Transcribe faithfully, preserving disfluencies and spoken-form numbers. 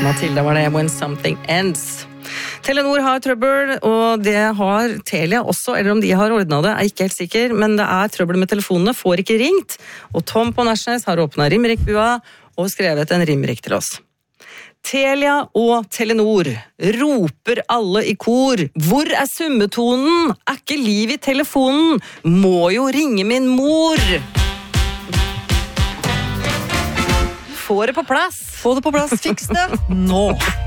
Matilda var det, When Something Ends. Telenor har trøbbel, og det har Telia også, eller om de har ordnet det, er ikke helt sikker, men det er trøbbel med telefonene, får ikke ringt, og Tom på Nærsnes har åpnet Rimerick-bua og skrevet en Rimerick til oss. Telia og Telenor roper alle i kor. Hvor er summetonen? Er ikke liv i telefonen? Må jo ringe min mor. Få det på plass. Få det på plass, fiks det nå.